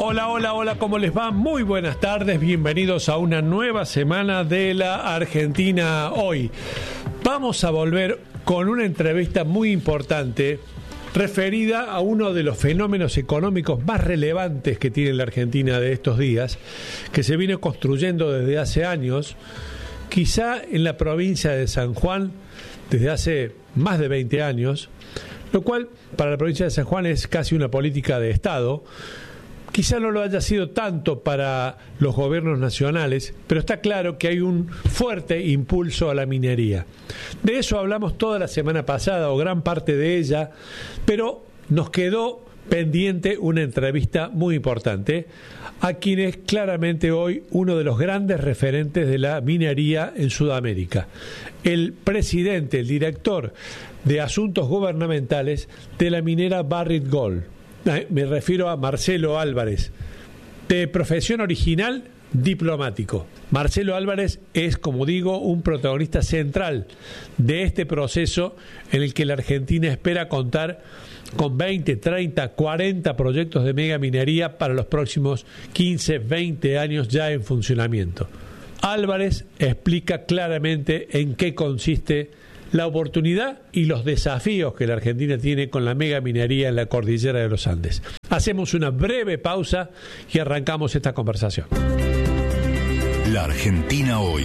Hola, ¿cómo les va? Muy buenas tardes, bienvenidos a una nueva semana de la Argentina Hoy. Vamos a volver con una entrevista muy importante referida a uno de los fenómenos económicos más relevantes que tiene la Argentina de estos días, que se viene construyendo desde hace años, quizá en la provincia de San Juan desde hace más de 20 años, lo cual para la provincia de San Juan es casi una política de Estado. Quizá no lo haya sido tanto para los gobiernos nacionales, pero está claro que hay un fuerte impulso a la minería. De eso hablamos toda la semana pasada, o gran parte de ella, pero nos quedó pendiente una entrevista muy importante a quien es claramente hoy uno de los grandes referentes de la minería en Sudamérica. El presidente, el director de Asuntos Gubernamentales de la minera Barrick Gold. Me refiero a Marcelo Álvarez, de profesión original diplomático. Marcelo Álvarez es, como digo, un protagonista central de este proceso en el que la Argentina espera contar con 20, 30, 40 proyectos de megaminería para los próximos 15, 20 años ya en funcionamiento. Álvarez explica claramente en qué consiste la oportunidad y los desafíos que la Argentina tiene con la megaminería en la cordillera de los Andes. Hacemos una breve pausa y arrancamos esta conversación. La Argentina Hoy.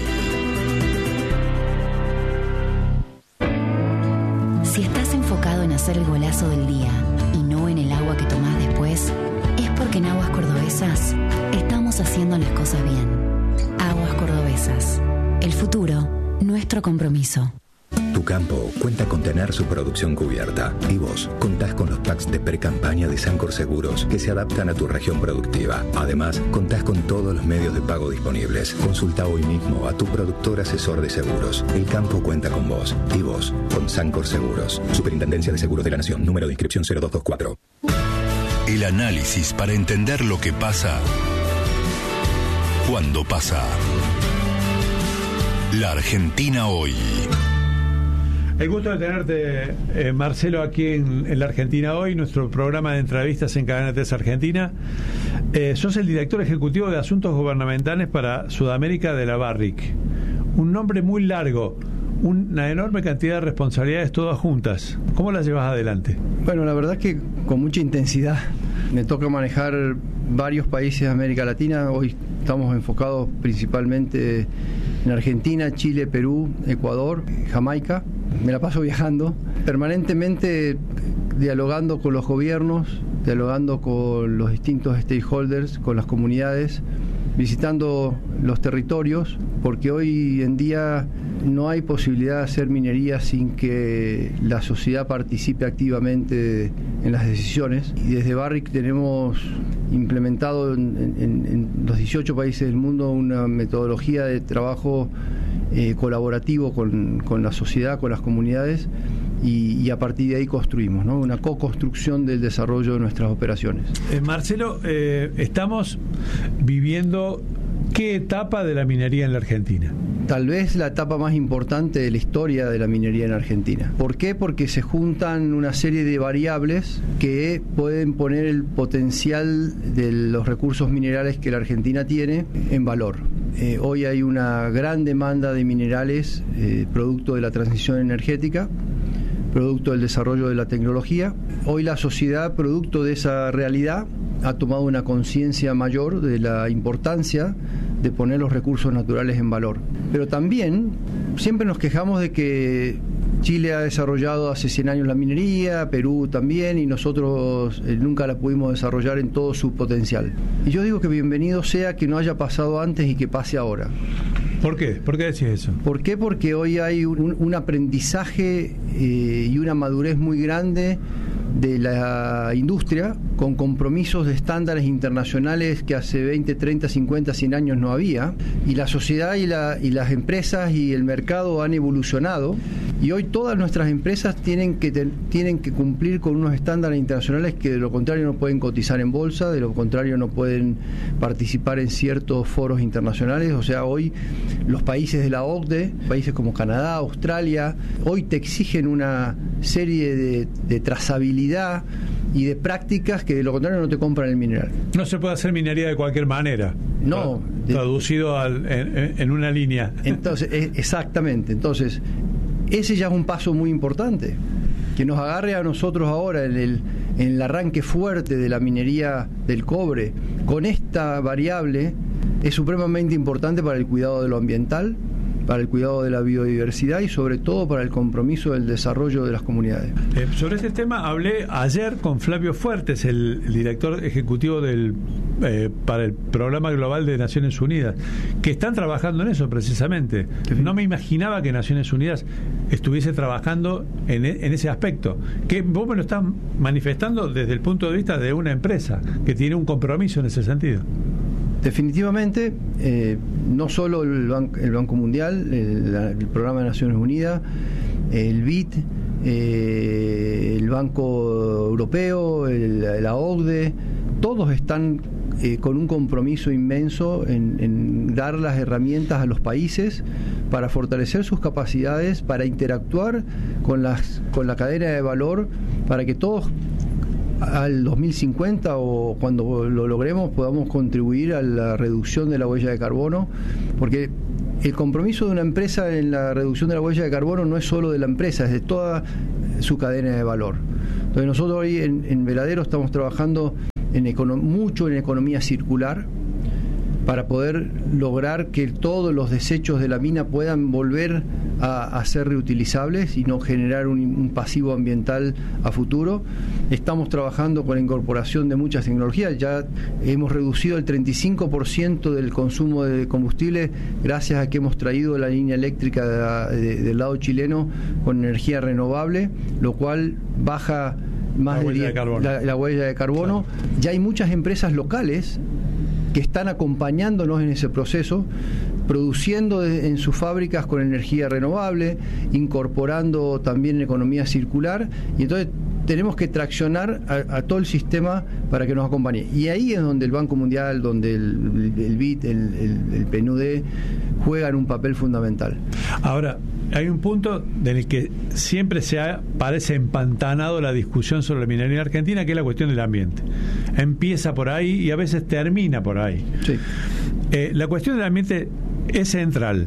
Si estás enfocado en hacer el golazo del día y no en el agua que tomás después, es porque en Aguas Cordobesas estamos haciendo las cosas bien. Aguas Cordobesas. El futuro, nuestro compromiso. Tu campo cuenta con tener su producción cubierta y vos contás con los packs de pre-campaña de Sancor Seguros que se adaptan a tu región productiva. Además, contás con todos los medios de pago disponibles. Consulta hoy mismo a tu productor asesor de seguros. El campo cuenta con vos y vos con Sancor Seguros. Superintendencia de Seguros de la Nación. Número de inscripción 0224. El análisis para entender lo que pasa cuando pasa. La Argentina Hoy. El gusto de tenerte, Marcelo, aquí en la Argentina Hoy, nuestro programa de entrevistas en Cadena 3 Argentina. Sos el director ejecutivo de Asuntos Gubernamentales para Sudamérica de la Barrick. Un nombre muy largo, una enorme cantidad de responsabilidades todas juntas. ¿Cómo las llevas adelante? Bueno, la verdad es que con mucha intensidad. Me toca manejar varios países de América Latina. Hoy estamos enfocados principalmente en Argentina, Chile, Perú, Ecuador, Jamaica. Me la paso viajando, permanentemente dialogando con los gobiernos, dialogando con los distintos stakeholders, con las comunidades, visitando los territorios, porque hoy en día no hay posibilidad de hacer minería sin que la sociedad participe activamente en las decisiones. Y desde Barrick tenemos implementado en los 18 países del mundo una metodología de trabajo colaborativo con la sociedad, con las comunidades, y a partir de ahí construimos, ¿no? Una co-construcción del desarrollo de nuestras operaciones. Marcelo, estamos viviendo ¿qué etapa de la minería en la Argentina? Tal vez la etapa más importante de la historia de la minería en Argentina. ¿Por qué? Porque se juntan una serie de variables que pueden poner el potencial de los recursos minerales que la Argentina tiene en valor. Hoy hay una gran demanda de minerales, producto de la transición energética, producto del desarrollo de la tecnología. Hoy la sociedad, producto de esa realidad, ha tomado una conciencia mayor de la importancia de poner los recursos naturales en valor. Pero también siempre nos quejamos de que Chile ha desarrollado hace 100 años la minería, Perú también, y nosotros nunca la pudimos desarrollar en todo su potencial. Y yo digo que bienvenido sea que no haya pasado antes y que pase ahora. ¿Por qué? ¿Por qué decís eso? ¿Por qué? Porque hoy hay un aprendizaje y una madurez muy grande de la industria, con compromisos de estándares internacionales que hace 20, 30, 50, 100 años no había, y la sociedad y las empresas y el mercado han evolucionado, y hoy todas nuestras empresas tienen que cumplir con unos estándares internacionales que de lo contrario no pueden cotizar en bolsa, de lo contrario no pueden participar en ciertos foros internacionales. O sea, hoy los países de la OCDE, países como Canadá, Australia, hoy te exigen una serie de trazabilidad y de prácticas que de lo contrario no te compran el mineral. No se puede hacer minería de cualquier manera. No. Traducido en una línea. Entonces, exactamente. Entonces, ese ya es un paso muy importante. Que nos agarre a nosotros ahora en el arranque fuerte de la minería del cobre, con esta variable, es supremamente importante para el cuidado de lo ambiental, para el cuidado de la biodiversidad y sobre todo para el compromiso del desarrollo de las comunidades. Sobre este tema hablé ayer con Flavio Fuertes, el director ejecutivo para el Programa Global de Naciones Unidas, que están trabajando en eso precisamente. No me imaginaba que Naciones Unidas estuviese trabajando en ese aspecto, que vos me lo estás manifestando desde el punto de vista de una empresa que tiene un compromiso en ese sentido. Definitivamente, no solo el Banco Mundial, el Programa de Naciones Unidas, el BID, el Banco Europeo, la OCDE, todos están con un compromiso inmenso en dar las herramientas a los países para fortalecer sus capacidades, para interactuar con la cadena de valor, para que todos al 2050 o cuando lo logremos podamos contribuir a la reducción de la huella de carbono, porque el compromiso de una empresa en la reducción de la huella de carbono no es solo de la empresa, es de toda su cadena de valor. Entonces nosotros hoy en Veladero estamos trabajando mucho en economía circular para poder lograr que todos los desechos de la mina puedan volver a ser reutilizables y no generar un pasivo ambiental a futuro. Estamos trabajando con la incorporación de muchas tecnologías. Ya hemos reducido el 35% del consumo de combustible gracias a que hemos traído la línea eléctrica del lado chileno con energía renovable, lo cual baja más la huella de carbono. Claro. Ya hay muchas empresas locales que están acompañándonos en ese proceso, produciendo en sus fábricas con energía renovable, incorporando también economía circular, y entonces tenemos que traccionar a todo el sistema para que nos acompañe. Y ahí es donde el Banco Mundial, donde el BID, el PNUD juegan un papel fundamental. Ahora, hay un punto en el que siempre parece empantanado la discusión sobre la minería en Argentina, que es la cuestión del ambiente. Empieza por ahí y a veces termina por ahí. Sí. La cuestión del ambiente es central.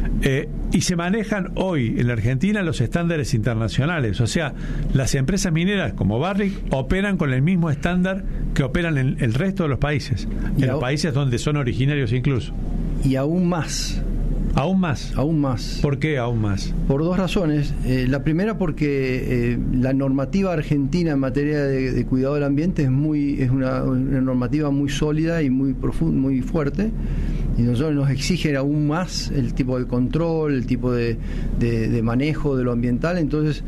Y se manejan hoy en la Argentina los estándares internacionales. O sea, las empresas mineras como Barrick operan con el mismo estándar que operan en el resto de los países, en los países donde son originarios incluso. Y aún más. ¿Aún más? Aún más. ¿Por qué aún más? Por dos razones. La primera porque la normativa argentina en materia de cuidado del ambiente es una normativa muy sólida y muy profunda, muy fuerte, y nosotros nos exigen aún más el tipo de control, el tipo de manejo de lo ambiental. Entonces,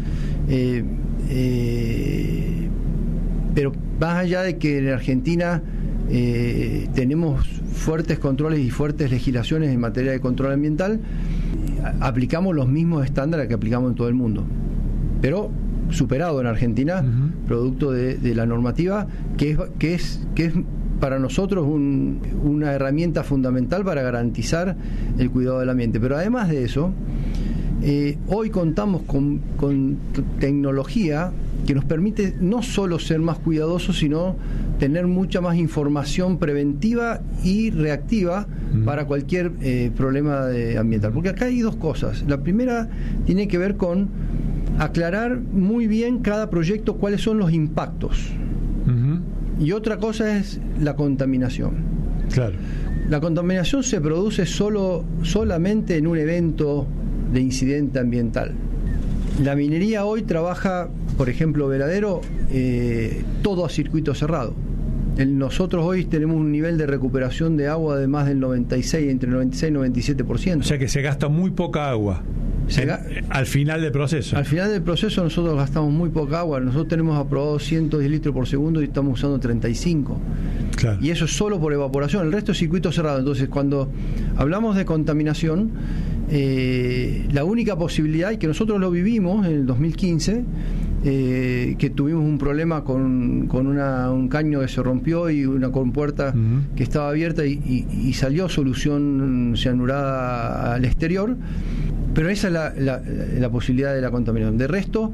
pero más allá de que en Argentina tenemos fuertes controles y fuertes legislaciones en materia de control ambiental, aplicamos los mismos estándares que aplicamos en todo el mundo, pero superado en Argentina, producto de la normativa que es para nosotros una herramienta fundamental para garantizar el cuidado del ambiente. Pero además de eso, hoy contamos con tecnología que nos permite no solo ser más cuidadosos, sino tener mucha más información preventiva y reactiva para cualquier problema ambiental. Porque acá hay dos cosas. La primera tiene que ver con aclarar muy bien cada proyecto cuáles son los impactos. Y otra cosa es la contaminación. Claro. La contaminación se produce solamente en un evento de incidente ambiental. La minería hoy trabaja, por ejemplo, Veladero, todo a circuito cerrado. Nosotros hoy tenemos un nivel de recuperación de agua de más del 96, entre 96 y 97%. O sea que se gasta muy poca agua al final del proceso. Al final del proceso nosotros gastamos muy poca agua. Nosotros tenemos aprobado 110 litros por segundo y estamos usando 35. Claro. Y eso es solo por evaporación. El resto es circuito cerrado. Entonces, cuando hablamos de contaminación, la única posibilidad, y que nosotros lo vivimos en el 2015, que tuvimos un problema con un caño que se rompió y una compuerta que estaba abierta y salió solución cianurada al exterior, pero esa es la posibilidad de la contaminación. De resto,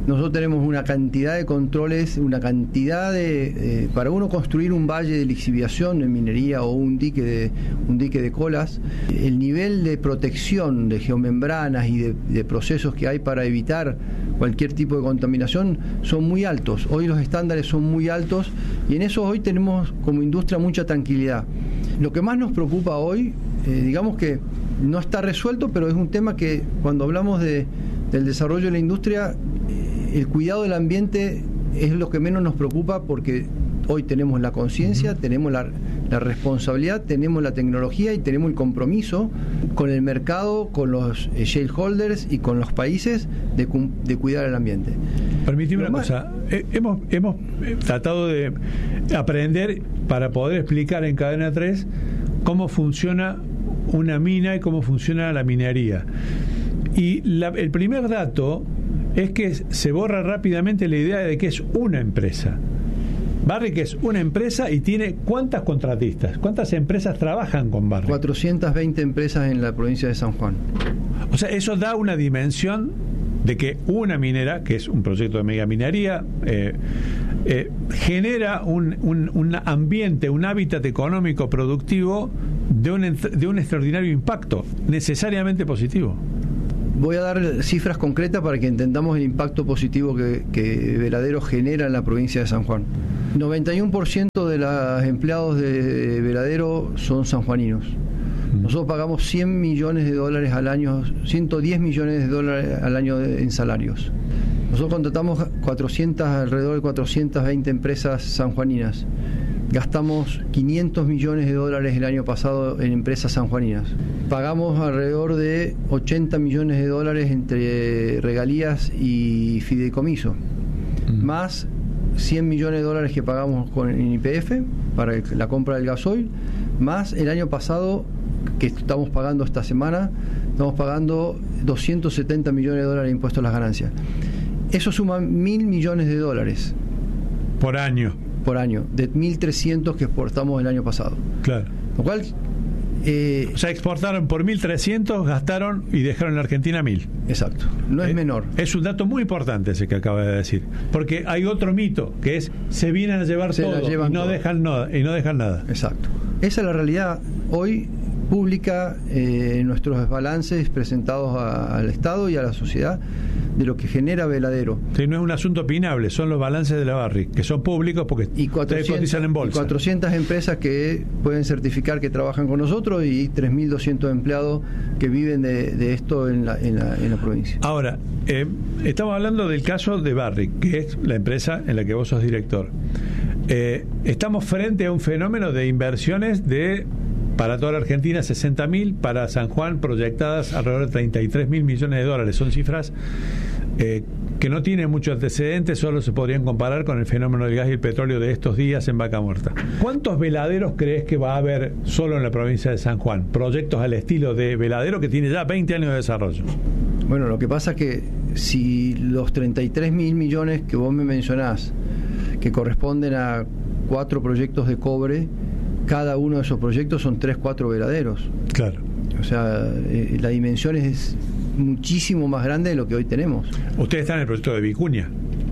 nosotros tenemos una cantidad de controles, una cantidad de... para uno construir un valle de lixiviación en minería o un dique de colas, el nivel de protección de geomembranas y de procesos que hay para evitar cualquier tipo de contaminación son muy altos. Hoy los estándares son muy altos y en eso hoy tenemos como industria mucha tranquilidad. Lo que más nos preocupa hoy, digamos que no está resuelto, pero es un tema que cuando hablamos del desarrollo de la industria, el cuidado del ambiente es lo que menos nos preocupa, porque hoy tenemos la conciencia, tenemos la responsabilidad, tenemos la tecnología y tenemos el compromiso con el mercado, con los shareholders y con los países de cuidar el ambiente. Permíteme una cosa, hemos tratado de aprender para poder explicar en Cadena 3 cómo funciona una mina y cómo funciona la minería. Y el primer dato es que se borra rápidamente la idea de que es una empresa. Barrick es una empresa y tiene ¿cuántas contratistas? ¿Cuántas empresas trabajan con Barrick? 420 empresas en la provincia de San Juan. O sea, eso da una dimensión de que una minera, que es un proyecto de megaminería, genera un ambiente, un hábitat económico productivo de un extraordinario impacto, necesariamente positivo. Voy a dar cifras concretas para que entendamos el impacto positivo que Veladero genera en la provincia de San Juan. 91% de los empleados de Veladero son sanjuaninos. Nosotros pagamos 100 millones de dólares al año, 110 millones de dólares al año en salarios. Nosotros contratamos alrededor de 420 empresas sanjuaninas. Gastamos 500 millones de dólares el año pasado en empresas sanjuaninas. Pagamos alrededor de 80 millones de dólares entre regalías y fideicomiso, más 100 millones de dólares que pagamos en YPF para la compra del gasoil, más el año pasado que estamos pagando esta semana, estamos pagando 270 millones de dólares de impuestos a las ganancias. Eso suma 1.000 millones de dólares. Por año, de 1.300 que exportamos el año pasado. Claro. Lo cual... o sea, exportaron por 1.300, gastaron y dejaron en la Argentina 1.000. Exacto, no es menor. Es un dato muy importante ese que acaba de decir, porque hay otro mito, que es se vienen a llevar todo y no dejan nada. Exacto. Esa es la realidad hoy pública, nuestros balances presentados al Estado y a la sociedad de lo que genera Veladero. Sí, no es un asunto opinable, son los balances de la Barrick, que son públicos porque ustedes cotizan en bolsa. 400 empresas que pueden certificar que trabajan con nosotros y 3.200 empleados que viven de esto en la provincia. Ahora, estamos hablando del caso de Barrick, que es la empresa en la que vos sos director. Estamos frente a un fenómeno de inversiones para toda la Argentina 60.000, para San Juan proyectadas alrededor de 33.000 millones de dólares. Son cifras que no tienen mucho antecedente, solo se podrían comparar con el fenómeno del gas y el petróleo de estos días en Vaca Muerta. ¿Cuántos veladeros crees que va a haber solo en la provincia de San Juan? Proyectos al estilo de Veladero, que tiene ya 20 años de desarrollo. Bueno, lo que pasa es que si los 33.000 millones que vos me mencionás, que corresponden a 4 proyectos de cobre, cada uno de esos proyectos son 3-4 veladeros. Claro. O sea, la dimensión es muchísimo más grande de lo que hoy tenemos. Ustedes están en el proyecto de Vicuña.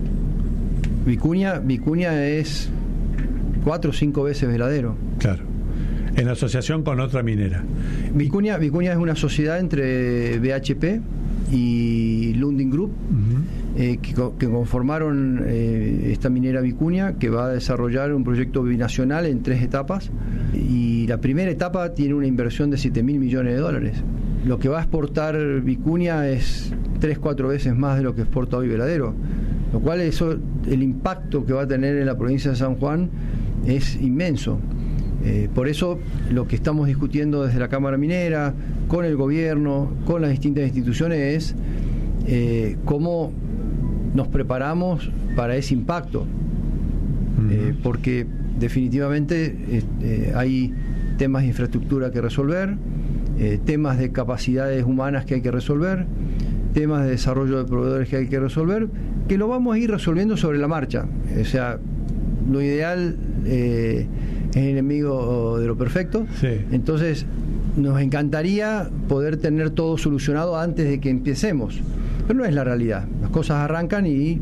Vicuña es 4 o 5 veces veladero. Claro. En asociación con otra minera. Vicuña es una sociedad entre BHP y Lundin Group, que conformaron esta minera Vicuña, que va a desarrollar un proyecto binacional en 3 etapas, y la primera etapa tiene una inversión de 7.000 millones de dólares. Lo que va a exportar Vicuña es 3-4 veces más de lo que exporta hoy Veladero, lo cual el impacto que va a tener en la provincia de San Juan es inmenso. Por eso lo que estamos discutiendo desde la Cámara Minera, con el gobierno, con las distintas instituciones, es cómo nos preparamos para ese impacto, porque definitivamente hay temas de infraestructura que resolver, temas de capacidades humanas que hay que resolver, temas de desarrollo de proveedores que hay que resolver, que lo vamos a ir resolviendo sobre la marcha. O sea, lo ideal es enemigo de lo perfecto. Sí. Entonces nos encantaría poder tener todo solucionado antes de que empecemos, Pero no es la realidad. Las cosas arrancan y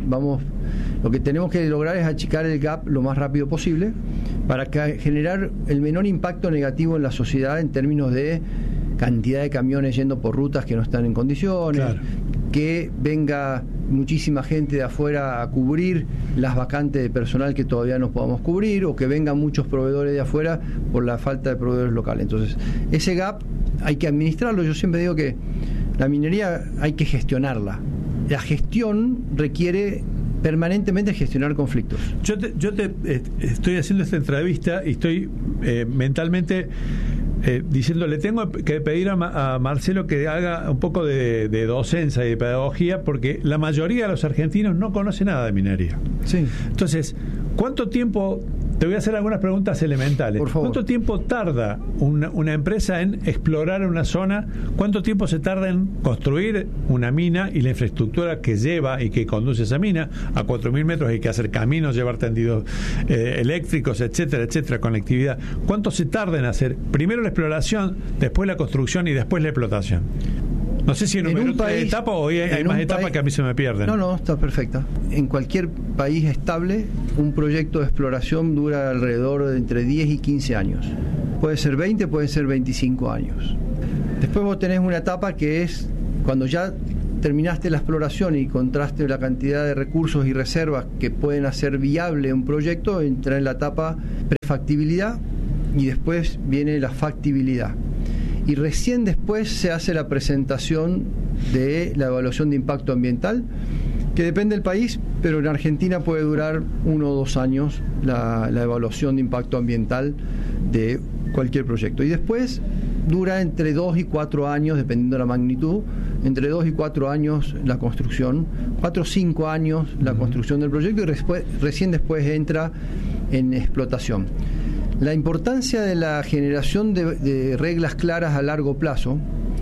lo que tenemos que lograr es achicar el gap lo más rápido posible para generar el menor impacto negativo en la sociedad en términos de cantidad de camiones yendo por rutas que no están en condiciones, claro, que venga muchísima gente de afuera a cubrir las vacantes de personal que todavía no podamos cubrir, o que vengan muchos proveedores de afuera por la falta de proveedores locales. Entonces, ese gap hay que administrarlo. Yo siempre digo que la minería hay que gestionarla. La gestión requiere permanentemente gestionar conflictos. Yo te estoy haciendo esta entrevista y estoy mentalmente diciéndole, tengo que pedir a Marcelo que haga un poco de docencia y de pedagogía, porque la mayoría de los argentinos no conoce nada de minería. Sí. Entonces, ¿cuánto tiempo? Te voy a hacer algunas preguntas elementales. Por favor. ¿Cuánto tiempo tarda una empresa en explorar una zona? ¿Cuánto tiempo se tarda en construir una mina y la infraestructura que lleva y que conduce esa mina? A 4.000 metros hay que hacer caminos, llevar tendidos eléctricos, etcétera, etcétera, conectividad. ¿Cuánto se tarda en hacer primero la exploración, después la construcción y después la explotación? No sé si enumeró tres etapas o hay más etapas que a mí se me pierden. No, está perfecta. En cualquier país estable, un proyecto de exploración dura alrededor de entre 10 y 15 años. Puede ser 20, puede ser 25 años. Después vos tenés una etapa que es cuando ya terminaste la exploración y encontraste la cantidad de recursos y reservas que pueden hacer viable un proyecto, entra en la etapa prefactibilidad y después viene la factibilidad. Y recién después se hace la presentación de la evaluación de impacto ambiental, que depende del país, pero en Argentina puede durar 1 o 2 años la evaluación de impacto ambiental de cualquier proyecto. Y después dura entre 2 y 4 años, dependiendo de la magnitud, entre 2 y 4 años la construcción, 4 o 5 años la construcción del proyecto, y recién después entra en explotación. La importancia de la generación de reglas claras a largo plazo,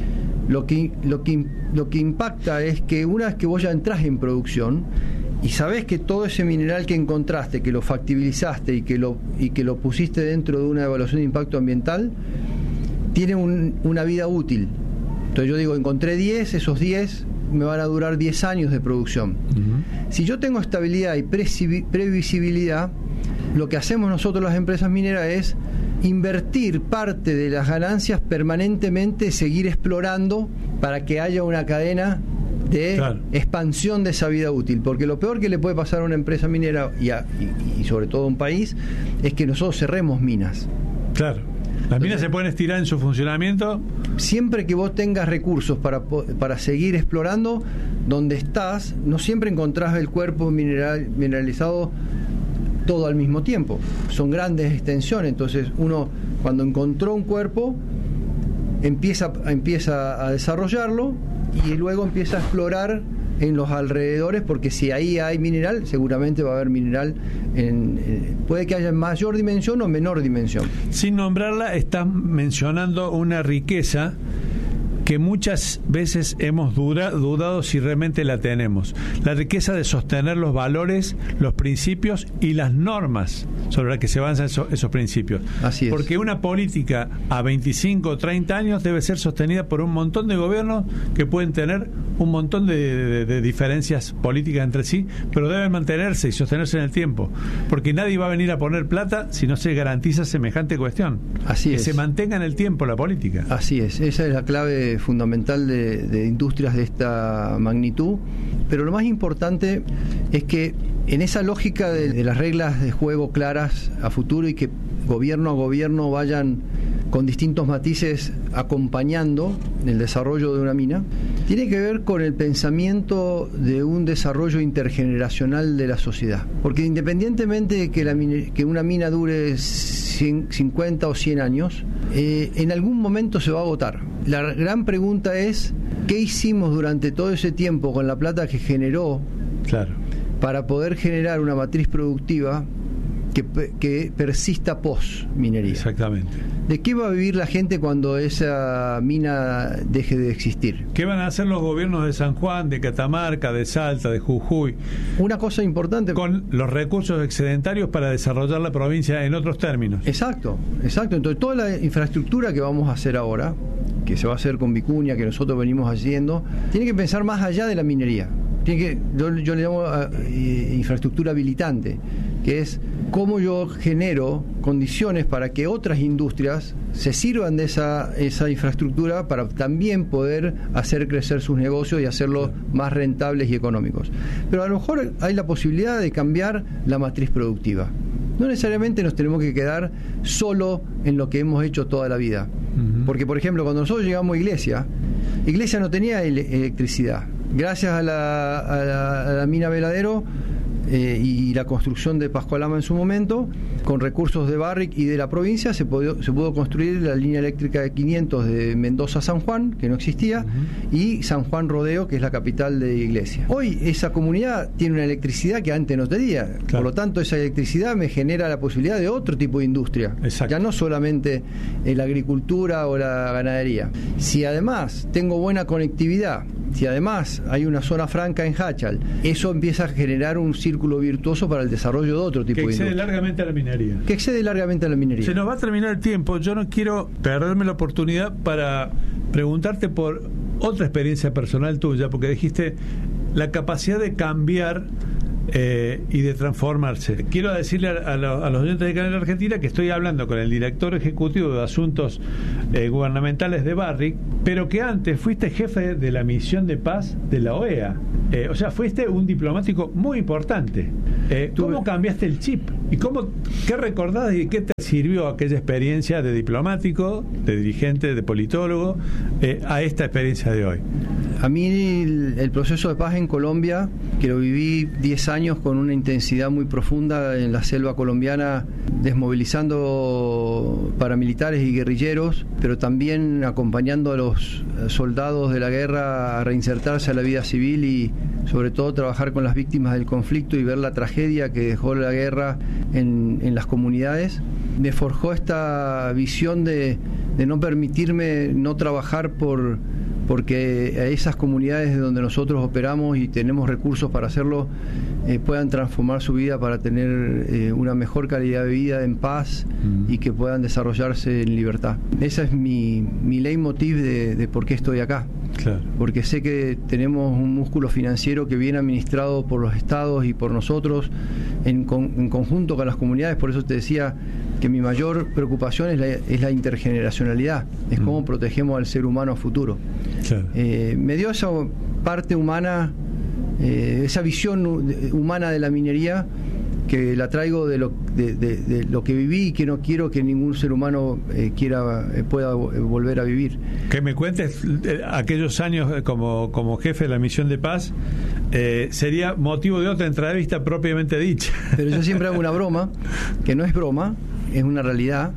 lo que impacta es que una vez que vos ya entrás en producción y sabés que todo ese mineral que encontraste, que lo factibilizaste y que lo pusiste dentro de una evaluación de impacto ambiental, tiene una vida útil. Entonces yo digo, encontré 10, esos 10 me van a durar 10 años de producción. Uh-huh. Si yo tengo estabilidad y previsibilidad, lo que hacemos nosotros las empresas mineras es invertir parte de las ganancias permanentemente, seguir explorando para que haya una cadena de expansión de esa vida útil, porque lo peor que le puede pasar a una empresa minera y sobre todo a un país es que nosotros cerremos minas. Claro. Las minas se pueden estirar en su funcionamiento. Siempre que vos tengas recursos para seguir explorando, donde estás, no siempre encontrás el cuerpo mineralizado todo al mismo tiempo. Son grandes extensiones, entonces uno cuando encontró un cuerpo empieza a desarrollarlo y luego empieza a explorar en los alrededores, porque si ahí hay mineral, seguramente va a haber mineral puede que haya en mayor dimensión o menor dimensión. Sin nombrarla, estás mencionando una riqueza que muchas veces hemos dudado si realmente la tenemos. La riqueza de sostener los valores, los principios y las normas sobre las que se avanzan esos principios. Así es. Porque una política a 25 o 30 años debe ser sostenida por un montón de gobiernos que pueden tener un montón de diferencias políticas entre sí, pero deben mantenerse y sostenerse en el tiempo. Porque nadie va a venir a poner plata si no se garantiza semejante cuestión. Así es. Que se mantenga en el tiempo la política. Así es. Esa es la clave fundamental de industrias de esta magnitud, pero lo más importante es que en esa lógica de las reglas de juego claras a futuro y que gobierno a gobierno vayan con distintos matices acompañando el desarrollo de una mina, tiene que ver con el pensamiento de un desarrollo intergeneracional de la sociedad, porque independientemente de que una mina dure 50 o 100 años, en algún momento se va a agotar. La gran pregunta es, ¿qué hicimos durante todo ese tiempo con la plata que generó para poder generar una matriz productiva que persista post-minería? Exactamente. ¿De qué va a vivir la gente cuando esa mina deje de existir? ¿Qué van a hacer los gobiernos de San Juan, de Catamarca, de Salta, de Jujuy? Una cosa importante, con los recursos excedentarios para desarrollar la provincia en otros términos. Exacto. Entonces toda la infraestructura que vamos a hacer ahora que se va a hacer con Vicuña, que nosotros venimos haciendo, tiene que pensar más allá de la minería. Yo le llamo infraestructura habilitante, que es cómo yo genero condiciones para que otras industrias se sirvan de esa infraestructura para también poder hacer crecer sus negocios y hacerlos más rentables y económicos. Pero a lo mejor hay la posibilidad de cambiar la matriz productiva. No necesariamente nos tenemos que quedar solo en lo que hemos hecho toda la vida. Porque, por ejemplo, cuando nosotros llegamos a Iglesia no tenía electricidad. Gracias a la mina Veladero y la construcción de Pascualama en su momento, con recursos de Barrick y de la provincia, se pudo construir la línea eléctrica de 500 de Mendoza a San Juan, que no existía, y San Juan Rodeo, que es la capital de Iglesia. Hoy esa comunidad tiene una electricidad que antes no tenía. Claro. Por lo tanto, esa electricidad me genera la posibilidad de otro tipo de industria. Exacto. Ya no solamente la agricultura o la ganadería. Si además tengo buena conectividad, si además hay una zona franca en Hachal, eso empieza a generar un círculo virtuoso para el desarrollo de otro tipo de industria. Que excede largamente a la minería. Que excede largamente a la minería. Se nos va a terminar el tiempo. Yo no quiero perderme la oportunidad para preguntarte por otra experiencia personal tuya, porque dijiste la capacidad de cambiar y de transformarse. Quiero decirle a los oyentes de Canal Argentina que estoy hablando con el director ejecutivo de asuntos gubernamentales de Barrick, pero que antes fuiste jefe de la misión de paz de la OEA. O sea, fuiste un diplomático muy importante. ¿Cómo cambiaste el chip? ¿Y qué recordás y qué te sirvió aquella experiencia de diplomático, de dirigente, de politólogo, a esta experiencia de hoy? A mí el proceso de paz en Colombia, que lo viví 10 años con una intensidad muy profunda en la selva colombiana, desmovilizando paramilitares y guerrilleros, pero también acompañando a los soldados de la guerra a reinsertarse a la vida civil y sobre todo trabajar con las víctimas del conflicto y ver la tragedia que dejó la guerra en las comunidades, me forjó esta visión de no permitirme no trabajar porque a esas comunidades donde nosotros operamos y tenemos recursos para hacerlo puedan transformar su vida para tener una mejor calidad de vida en paz y que puedan desarrollarse en libertad. Esa es mi leitmotiv de por qué estoy acá. Claro. Porque sé que tenemos un músculo financiero que viene administrado por los estados y por nosotros en conjunto con las comunidades. Por eso te decía que mi mayor preocupación es la intergeneracionalidad, es cómo protegemos al ser humano a futuro. Claro. Me dio esa parte humana, esa visión humana de la minería, que la traigo de lo que viví y que no quiero que ningún ser humano pueda volver a vivir. Que me cuentes aquellos años como jefe de la misión de paz, sería motivo de otra entrevista propiamente dicha. Pero yo siempre hago una broma, que no es broma, es una realidad,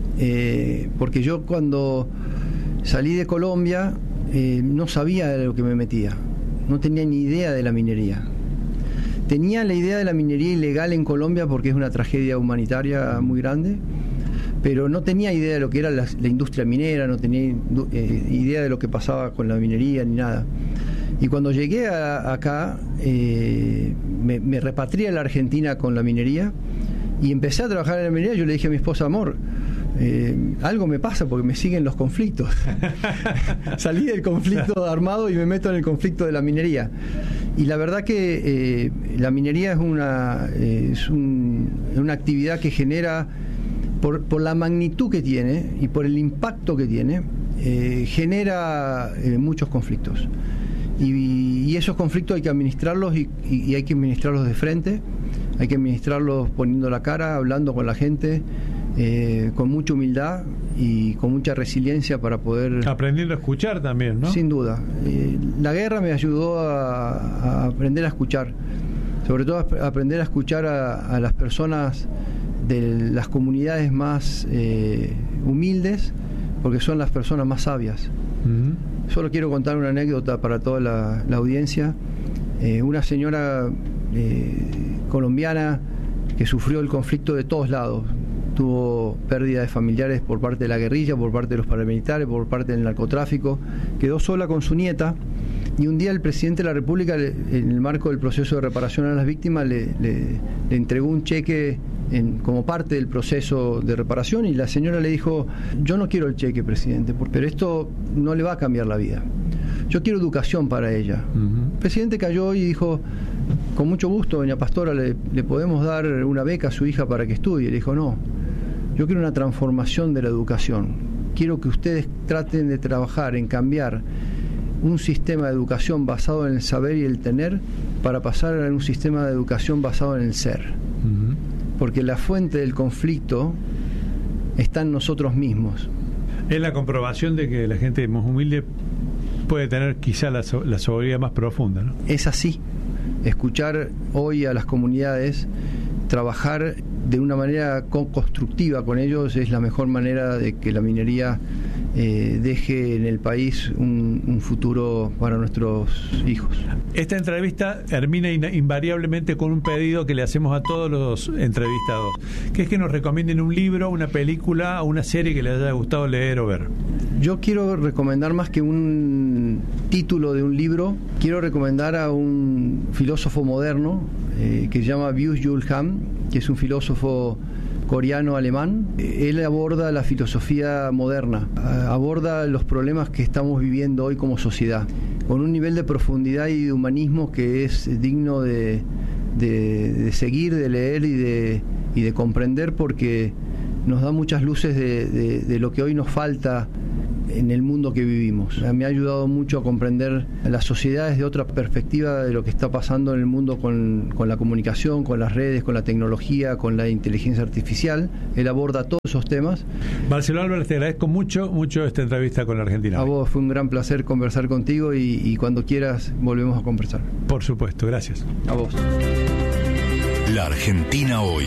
porque yo cuando salí de Colombia no sabía de lo que me metía, no tenía ni idea de la minería. Tenía la idea de la minería ilegal en Colombia porque es una tragedia humanitaria muy grande, pero no tenía idea de lo que era la industria minera, no tenía idea de lo que pasaba con la minería ni nada. Y cuando llegué acá, me repatrié a la Argentina con la minería y empecé a trabajar en la minería. Yo le dije a mi esposa, amor, algo me pasa porque me siguen los conflictos. Salí del conflicto armado y me meto en el conflicto de la minería. Y la verdad que la minería es una actividad que genera, por la magnitud que tiene y por el impacto que tiene, genera muchos conflictos. Y esos conflictos hay que administrarlos y hay que administrarlos de frente, hay que administrarlos poniendo la cara, hablando con la gente, con mucha humildad y con mucha resiliencia para poder... Aprendiendo a escuchar también, ¿no? Sin duda. La guerra me ayudó a aprender a escuchar, sobre todo a aprender a escuchar a las personas de las comunidades más humildes, porque son las personas más sabias. Solo quiero contar una anécdota para toda la audiencia. Una señora colombiana que sufrió el conflicto de todos lados, tuvo pérdida de familiares por parte de la guerrilla, por parte de los paramilitares, por parte del narcotráfico, quedó sola con su nieta y un día el presidente de la República, en el marco del proceso de reparación a las víctimas, le entregó un cheque como parte del proceso de reparación, y la señora le dijo: yo no quiero el cheque, presidente, pero esto no le va a cambiar la vida. Yo quiero educación para ella. El presidente cayó y dijo: con mucho gusto, doña Pastora, le podemos dar una beca a su hija para que estudie. Le dijo: no, yo quiero una transformación de la educación. Quiero que ustedes traten de trabajar en cambiar un sistema de educación basado en el saber y el tener para pasar a un sistema de educación basado en el ser. Porque la fuente del conflicto está en nosotros mismos. Es la comprobación de que la gente más humilde puede tener quizá la sabiduría más profunda, ¿no? Es así. Escuchar hoy a las comunidades, trabajar de una manera constructiva con ellos, es la mejor manera de que la minería deje en el país un futuro para nuestros hijos. Esta entrevista termina invariablemente con un pedido que le hacemos a todos los entrevistados, que es que nos recomienden un libro, una película o una serie que les haya gustado leer o ver. Yo quiero recomendar, más que un título de un libro, quiero recomendar a un filósofo moderno que se llama Byung-Chul Han, que es un filósofo coreano-alemán. Él aborda la filosofía moderna, aborda los problemas que estamos viviendo hoy como sociedad, con un nivel de profundidad y de humanismo que es digno de seguir, de leer y de comprender, porque nos da muchas luces de lo que hoy nos falta en el mundo que vivimos. Me ha ayudado mucho a comprender las sociedades de otra perspectiva de lo que está pasando en el mundo con la comunicación, con las redes, con la tecnología, con la inteligencia artificial. Él aborda todos esos temas. Marcelo Álvarez, te agradezco mucho esta entrevista con la Argentina. A vos, fue un gran placer conversar contigo y cuando quieras volvemos a conversar. Por supuesto, gracias. A vos. La Argentina hoy.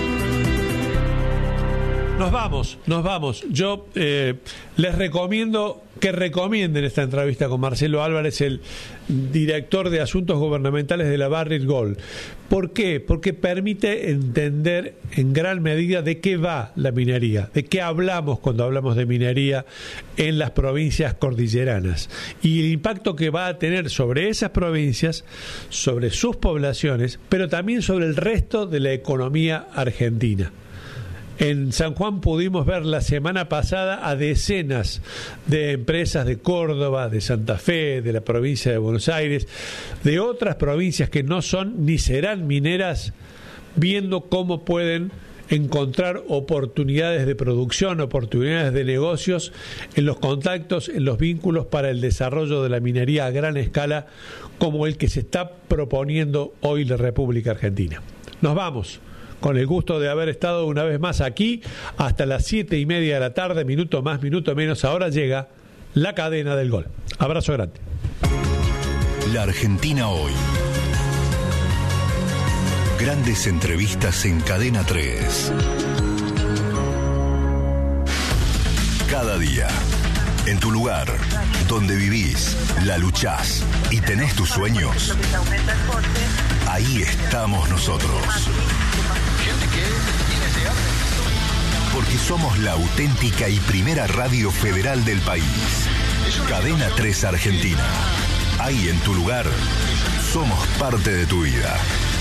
Nos vamos. Yo les recomiendo que recomienden esta entrevista con Marcelo Álvarez, el director de Asuntos Gubernamentales de la Barrick Gold. ¿Por qué? Porque permite entender en gran medida de qué va la minería, de qué hablamos cuando hablamos de minería en las provincias cordilleranas y el impacto que va a tener sobre esas provincias, sobre sus poblaciones, pero también sobre el resto de la economía argentina. En San Juan pudimos ver la semana pasada a decenas de empresas de Córdoba, de Santa Fe, de la provincia de Buenos Aires, de otras provincias que no son ni serán mineras, viendo cómo pueden encontrar oportunidades de producción, oportunidades de negocios en los contactos, en los vínculos para el desarrollo de la minería a gran escala, como el que se está proponiendo hoy la República Argentina. Nos vamos, con el gusto de haber estado una vez más aquí hasta las 7:30 de la tarde, minuto más, minuto menos. Ahora llega la cadena del gol. Abrazo grande. La Argentina hoy. Grandes entrevistas en Cadena 3. Cada día, en tu lugar, donde vivís, la luchás y tenés tus sueños, ahí estamos nosotros. Porque somos la auténtica y primera radio federal del país. Cadena 3 Argentina. Ahí en tu lugar, somos parte de tu vida.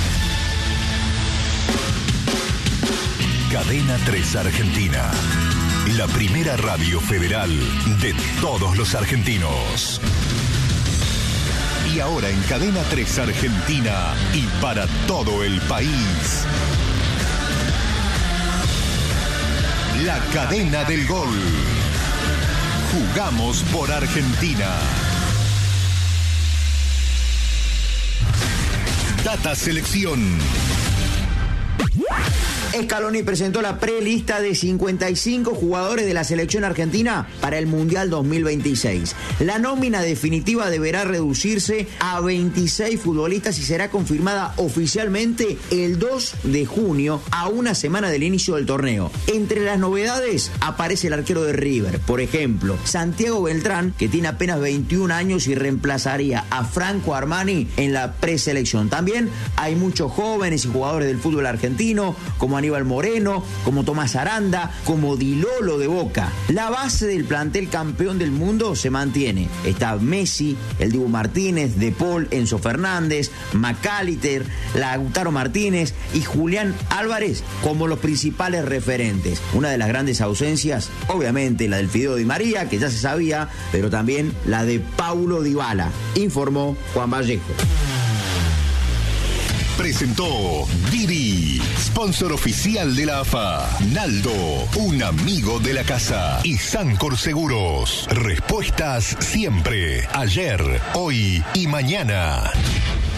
Cadena 3 Argentina. La primera radio federal de todos los argentinos. Y ahora en Cadena 3 Argentina y para todo el país. La cadena del gol. Jugamos por Argentina. Data Selección. Scaloni presentó la prelista de 55 jugadores de la selección argentina para el Mundial 2026. La nómina definitiva deberá reducirse a 26 futbolistas y será confirmada oficialmente el 2 de junio, a una semana del inicio del torneo. Entre las novedades aparece el arquero de River, por ejemplo, Santiago Beltrán, que tiene apenas 21 años y reemplazaría a Franco Armani en la preselección. También hay muchos jóvenes y jugadores del fútbol argentino, como Aníbal Moreno, como Tomás Aranda, como Di Lolo de Boca. La base del plantel campeón del mundo se mantiene. Está Messi, el Dibu Martínez, De Paul, Enzo Fernández, McAllister, Lautaro Martínez y Julián Álvarez como los principales referentes. Una de las grandes ausencias, obviamente la del Fideo Di María, que ya se sabía, pero también la de Paulo Dybala, informó Juan Vallejo. Presentó Didi, sponsor oficial de la AFA. Naldo, un amigo de la casa. Y Sancor Seguros. Respuestas siempre, ayer, hoy y mañana.